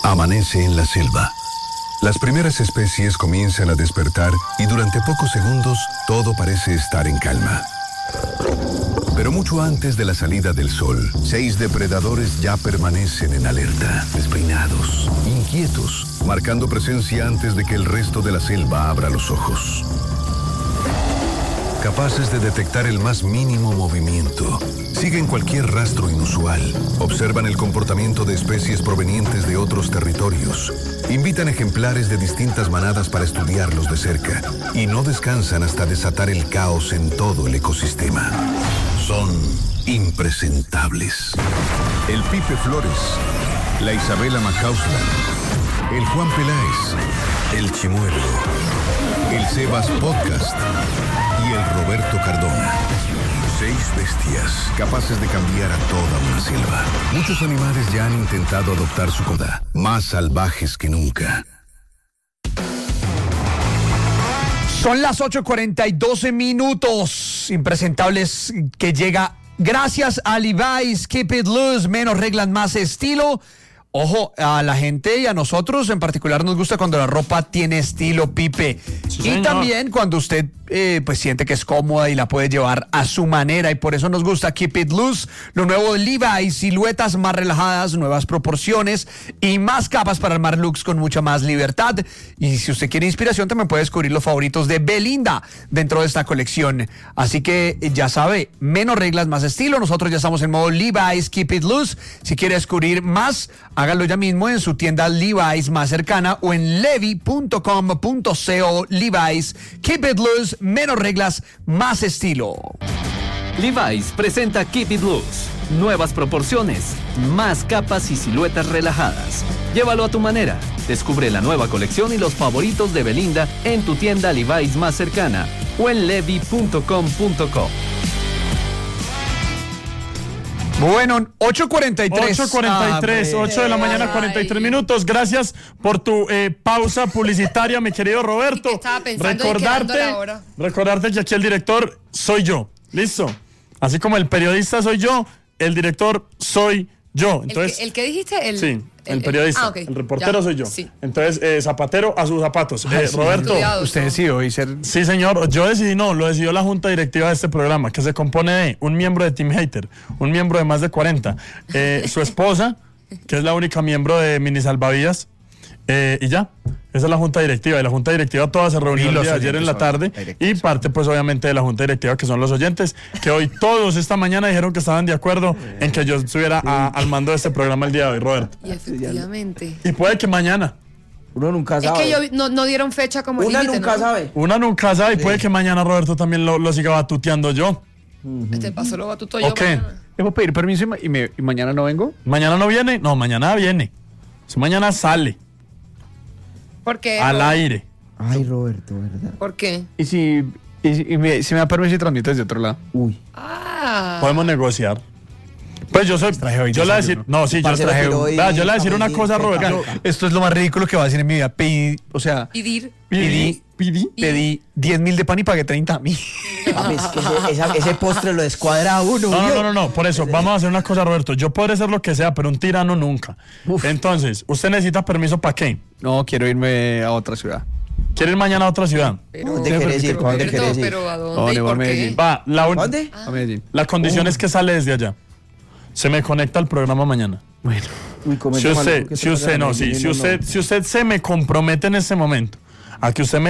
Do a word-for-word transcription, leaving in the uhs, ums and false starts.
Amanece en la selva. Las primeras especies comienzan a despertar y durante pocos segundos todo parece estar en calma. Pero mucho antes de la salida del sol, seis depredadores ya permanecen en alerta, despeinados, inquietos, marcando presencia antes de que el resto de la selva abra los ojos. Capaces de detectar el más mínimo movimiento, siguen cualquier rastro inusual, observan el comportamiento de especies provenientes de otros territorios, invitan ejemplares de distintas manadas para estudiarlos de cerca y no descansan hasta desatar el caos en todo el ecosistema. Son impresentables. El Pipe Flores, la Isabela Macauslan, el Juan Peláez, el Chimuelo, el Sebas Podcast y el Roberto Cardona. Seis bestias capaces de cambiar a toda una selva. Muchos animales ya han intentado adoptar su coda, más salvajes que nunca. Son las ocho cuarenta y doce minutos. Impresentables que llega gracias a Levi's Keep It Loose, menos reglas, más estilo. Ojo, a la gente y a nosotros en particular nos gusta cuando la ropa tiene estilo, Pipe. Sí, y señor. también cuando usted eh, pues siente que es cómoda y la puede llevar a su manera. Y por eso nos gusta Keep It Loose, lo nuevo de Levi's, siluetas más relajadas, nuevas proporciones y más capas para armar looks con mucha más libertad. Y si usted quiere inspiración, también puede descubrir los favoritos de Belinda dentro de esta colección. Así que ya sabe, menos reglas, más estilo. Nosotros ya estamos en modo Levi's Keep It Loose. Si quiere descubrir más, hágalo ya mismo en su tienda Levi's más cercana o en levi punto com punto co. Levi's Keep It Loose, menos reglas, más estilo. Levi's presenta Keep It Loose. Nuevas proporciones, más capas y siluetas relajadas. Llévalo a tu manera. Descubre la nueva colección y los favoritos de Belinda en tu tienda Levi's más cercana o en levi punto com punto co. Bueno, ocho cuarenta y tres. ocho cuarenta y tres, Ah, ocho de la mañana, cuarenta y tres minutos. Gracias por tu eh, pausa publicitaria, mi querido Roberto. Y que estaba pensando en quedando la hora. recordarte que aquí el director soy yo. ¿Listo? Así como el periodista soy yo, el director soy yo. Entonces, ¿El, que, el que dijiste? El, sí, el, periodista. ah, okay. El reportero Ya, soy yo. sí. Entonces, eh, zapatero a sus zapatos. Eh, sí, Roberto. estudiado. usted decidió y ser... Sí, señor. Yo decidí, no, lo decidió la junta directiva de este programa, que se compone de un miembro de Team Hater, un miembro de más de cuarenta, eh, su esposa, que es la única miembro de Mini Salvavidas, eh, y ya. Esa es la junta directiva. Y la junta directiva toda se reunió Y el los día de ayer en la oyentes, tarde. directos. Y parte, pues, obviamente, de la junta directiva, que son los oyentes, que hoy todos esta mañana dijeron que estaban de acuerdo en que yo estuviera a- al mando de este programa el día de hoy, Roberto. Y efectivamente. Y puede que mañana. Uno nunca Es sabe. que yo no, no dieron fecha como Una límite, nunca ¿no? sabe. Una nunca sabe, y puede que mañana Roberto también lo, lo siga batuteando yo. Este paso lo batuto yo. ¿O qué? mañana. ¿Debo pedir permiso y, ma- y me- y mañana no vengo? ¿Mañana no viene? No, mañana viene. Si mañana sale ¿Por qué? al Robert? aire. Ay, Roberto, ¿verdad? ¿Por qué? ¿Y si, y si, y me, si me da permiso y transmite desde otro lado? Uy. Ah. Podemos negociar. Pues yo soy. Traje hoy Yo le voy a decir. desayuno. No, sí, yo Parce, traje. pero hoy Vea, yo le voy a decir una cafecito, cosa, Robert. yo- café. Esto es lo más ridículo que va a decir en mi vida. Pedí, o sea, Pedir. pedí, Pidi. pedí diez mil de pan y pagué treinta a mí. Papi, es que ese, esa- ese postre lo descuadra a uno. No, no, ¿vio? no, no, no, por eso, vamos a hacer una cosa, Roberto. Yo podré ser lo que sea, pero un tirano nunca. Entonces, ¿usted necesita permiso para qué? No, quiero irme a otra ciudad. ¿Quiere ir mañana a otra ciudad? Pero, ¿Dónde querés ir? ¿Dónde Roberto, querés ir? pero ¿a dónde ¿Dónde? y Voy a por qué? Medellín. Va, la, un- ¿Dónde? A Medellín. la condición es que sale desde allá. Se me conecta al programa mañana. Bueno. Uy, comenta Si maluco usted, que si te usted pasa no, en sí, Medellín, si no, usted, no. si usted se me compromete en este momento a que usted me